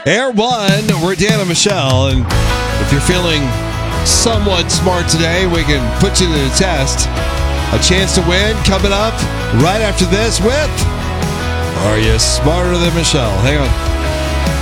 Air One, we're Dan and Michelle, and if you're feeling somewhat smart today, we can put you to the test. A chance to win coming up right after this with Are You Smarter Than Michelle? Hang on.